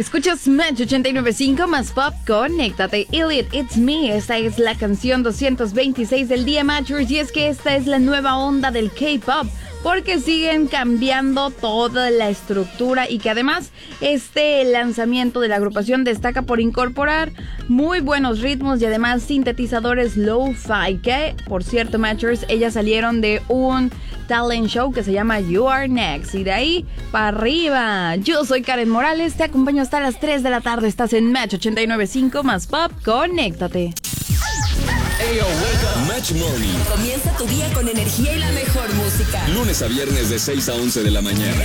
Escuchas Match 89.5 más pop, conéctate. Elite, It's Me. Esta es la canción 226 del día, Matchers. Y es que esta es la nueva onda del K-pop, porque siguen cambiando toda la estructura y que además este lanzamiento de la agrupación destaca por incorporar muy buenos ritmos y además sintetizadores lo-fi, que por cierto, Matchers, ellas salieron de un talent show que se llama You Are Next y de ahí para arriba. Yo soy Karen Morales, te acompaño hasta las 3 de la tarde, estás en Match 89.5 más pop, conéctate. Ayo, wake up. Match Morning. Comienza tu día con energía y la mejor música. Lunes a viernes de 6 a 11 de la mañana.